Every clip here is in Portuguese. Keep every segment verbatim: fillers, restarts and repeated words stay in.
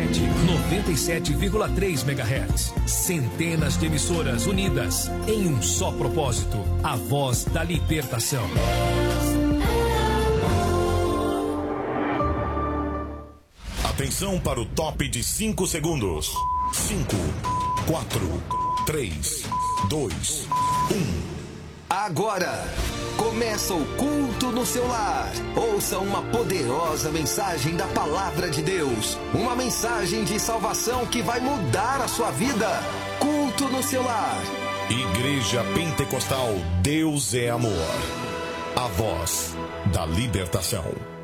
Rede noventa e sete vírgula três megahertz. Centenas de emissoras unidas em um só propósito: a voz da libertação. Atenção para o top de cinco segundos. cinco, quatro, três, dois, um. Agora começa o culto no seu lar. Ouça uma poderosa mensagem da palavra de Deus. Uma mensagem de salvação que vai mudar a sua vida. Culto no seu lar. Igreja Pentecostal Deus é Amor. A voz da libertação.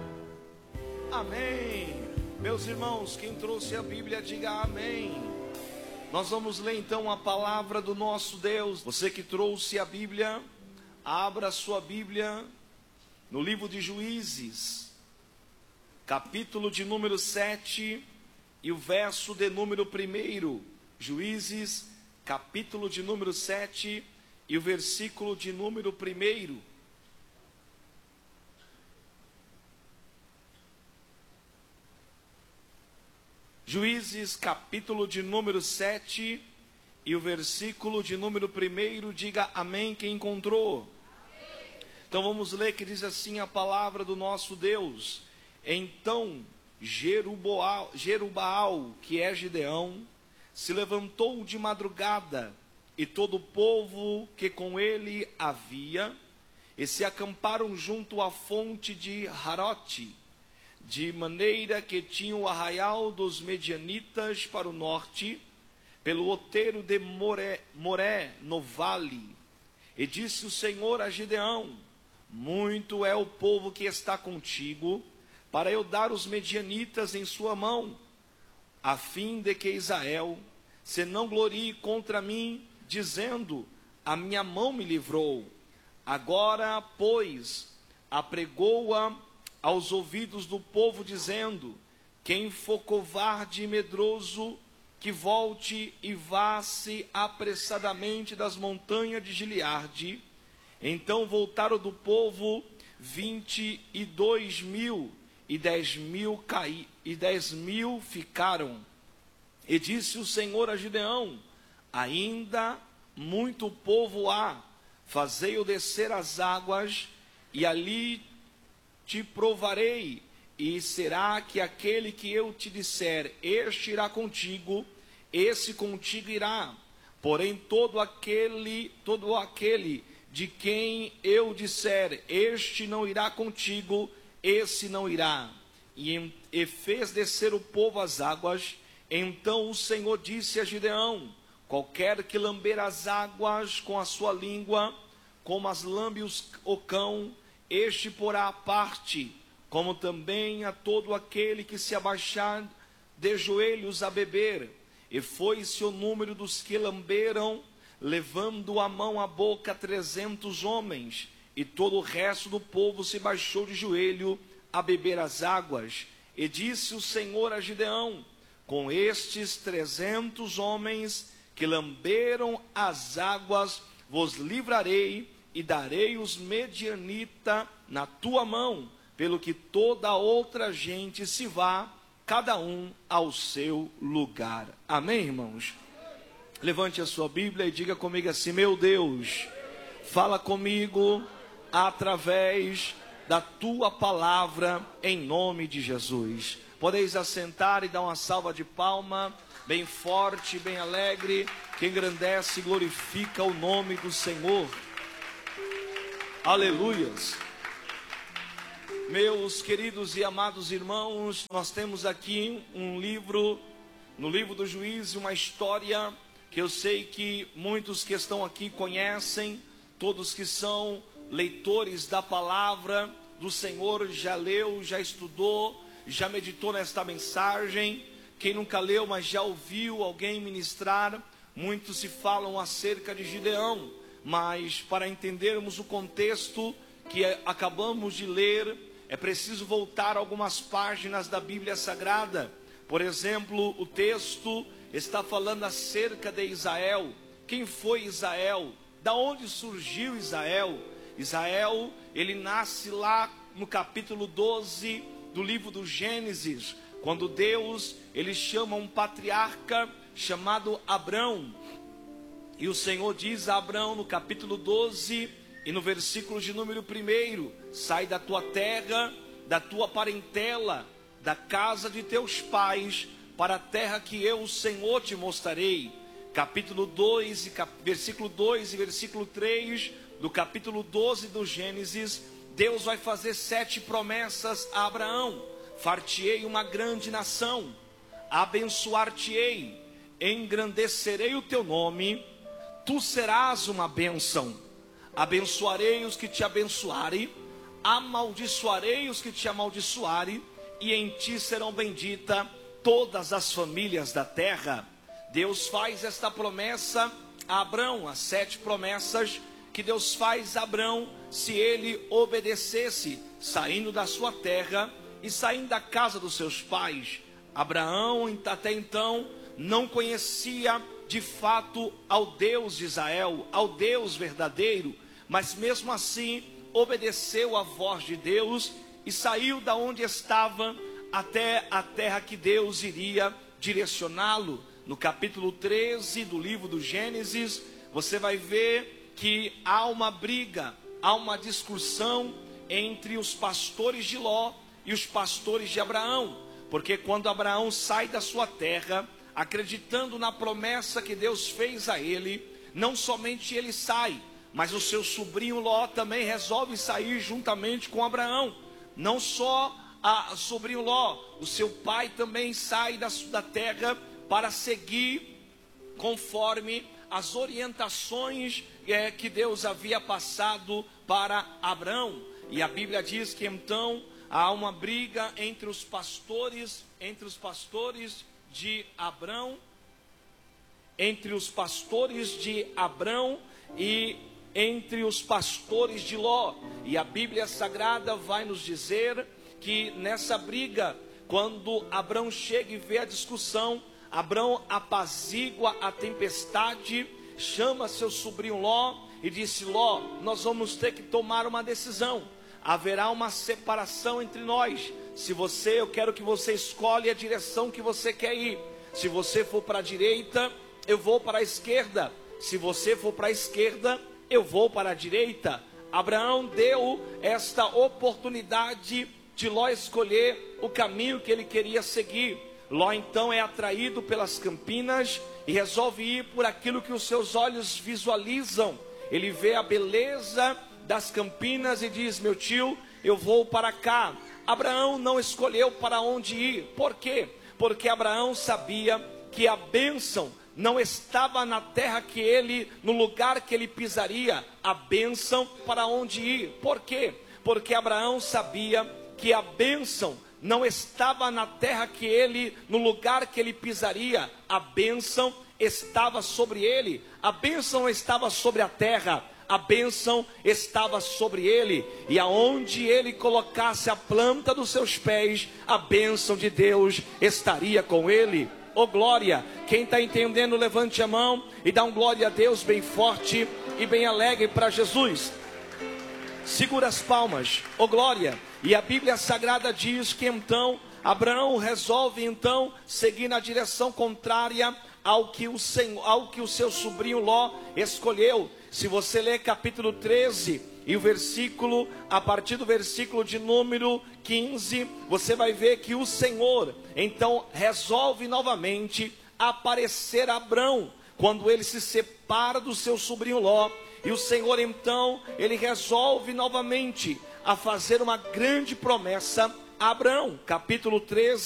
Amém. Meus irmãos, quem trouxe a Bíblia, diga amém. Nós vamos ler então a palavra do nosso Deus. Você que trouxe a Bíblia, abra sua Bíblia no livro de Juízes, capítulo de número sete e o verso de número primeiro. Juízes, capítulo de número sete e o versículo de número primeiro. Juízes, capítulo de número sete e o versículo de número primeiro. Diga amém quem encontrou. Amém. Então vamos ler, que diz assim a palavra do nosso Deus. Então Jerubaal, Jerubaal, que é Gideão, se levantou de madrugada, e todo o povo que com ele havia, e se acamparam junto à fonte de Harote, de maneira que tinha o arraial dos Medianitas para o norte, pelo outeiro de Moré, Moré, no vale. E disse o Senhor a Gideão: muito é o povo que está contigo, para eu dar os Medianitas em sua mão, a fim de que Israel se não glorie contra mim, dizendo: a minha mão me livrou. Agora, pois, apregou-a aos ouvidos do povo, dizendo: quem for covarde e medroso, que volte e vá-se apressadamente das montanhas de Gileade. Então voltaram do povo vinte e dois mil, e dez mil caí, e dez mil ficaram. E disse o Senhor a Gideão: ainda muito povo há, fazei-o descer as águas, e ali te provarei, e será que aquele que eu te disser, este irá contigo, esse contigo irá. Porém todo aquele, todo aquele de quem eu disser, este não irá contigo, esse não irá. E, e fez descer o povo às águas. Então o Senhor disse a Gideão: qualquer que lamber as águas com a sua língua, como as lambe o cão, este porá à parte, como também a todo aquele que se abaixar de joelhos a beber. E foi-se o número dos que lamberam, levando a mão à boca trezentos homens, e todo o resto do povo se baixou de joelho a beber as águas. E disse o Senhor a Gideão: com estes trezentos homens que lamberam as águas, vos livrarei, e darei os Medianita na tua mão, pelo que toda outra gente se vá, cada um ao seu lugar. Amém, irmãos? Levante a sua Bíblia e diga comigo assim: meu Deus, fala comigo através da tua palavra, em nome de Jesus. Podeis assentar e dar uma salva de palma, bem forte, bem alegre, que engrandece e glorifica o nome do Senhor. Aleluias. Meus queridos e amados irmãos, nós temos aqui um livro, no livro do Juízes, uma história que eu sei que muitos que estão aqui conhecem, todos que são leitores da palavra do Senhor, já leu, já estudou, já meditou nesta mensagem. Quem nunca leu, mas já ouviu alguém ministrar, muitos se falam acerca de Gideão. Mas para entendermos o contexto que acabamos de ler, é preciso voltar algumas páginas da Bíblia Sagrada. Por exemplo, o texto está falando acerca de Israel. Quem foi Israel? Da onde surgiu Israel? Israel, ele nasce lá no capítulo doze do livro do Gênesis, quando Deus, ele chama um patriarca chamado Abrão. E o Senhor diz a Abrão no capítulo doze e no versículo de número um: sai da tua terra, da tua parentela, da casa de teus pais, para a terra que eu, o Senhor, te mostrarei. Capítulo dois, versículo dois e versículo três do capítulo doze do Gênesis. Deus vai fazer sete promessas a Abraão: far-te-ei uma grande nação, abençoar-te-ei, engrandecerei o teu nome, tu serás uma bênção, abençoarei os que te abençoarem, amaldiçoarei os que te amaldiçoarem, e em ti serão benditas todas as famílias da terra. Deus faz esta promessa a Abrão, as sete promessas que Deus faz a Abrão se ele obedecesse, saindo da sua terra e saindo da casa dos seus pais. Abraão até então não conhecia de fato ao Deus de Israel, ao Deus verdadeiro, mas mesmo assim obedeceu à voz de Deus e saiu da onde estava até a terra que Deus iria direcioná-lo. No capítulo treze do livro do Gênesis, você vai ver que há uma briga, há uma discussão entre os pastores de Ló e os pastores de Abraão, porque quando Abraão sai da sua terra, acreditando na promessa que Deus fez a ele, não somente ele sai, mas o seu sobrinho Ló também resolve sair juntamente com Abraão. Não só a, a sobrinho Ló, o seu pai também sai da, da terra para seguir conforme as orientações é, que Deus havia passado para Abraão. E a Bíblia diz que então há uma briga entre os pastores, entre os pastores de Abrão, entre os pastores de Abrão e entre os pastores de Ló. E a Bíblia Sagrada vai nos dizer que nessa briga, quando Abrão chega e vê a discussão, Abrão apazigua a tempestade, chama seu sobrinho Ló e disse: Ló, nós vamos ter que tomar uma decisão. Haverá uma separação entre nós. Se você, eu quero que você escolha a direção que você quer ir. Se você for para a direita, eu vou para a esquerda. Se você for para a esquerda, eu vou para a direita. Abraão deu esta oportunidade de Ló escolher o caminho que ele queria seguir. Ló então é atraído pelas campinas e resolve ir por aquilo que os seus olhos visualizam. Ele vê a beleza das campinas e diz: meu tio, eu vou para cá. Abraão não escolheu para onde ir. Por quê? Porque Abraão sabia que a bênção não estava na terra que ele, no lugar que ele pisaria. A bênção para onde ir. Por quê? Porque Abraão sabia que a bênção não estava na terra que ele, no lugar que ele pisaria. A bênção estava sobre ele. A bênção não estava sobre a terra, a bênção estava sobre ele. E aonde ele colocasse a planta dos seus pés, a bênção de Deus estaria com ele. Oh glória! Quem está entendendo, levante a mão e dá um glória a Deus bem forte e bem alegre para Jesus. Segura as palmas. Oh glória! E a Bíblia Sagrada diz que então Abraão resolve então seguir na direção contrária ao que o Senhor, ao que o seu sobrinho Ló escolheu. Se você ler capítulo treze e o versículo, a partir do versículo de número quinze, você vai ver que o Senhor então resolve novamente aparecer a Abrão, quando ele se separa do seu sobrinho Ló. E o Senhor então, ele resolve novamente a fazer uma grande promessa a Abrão. Capítulo treze.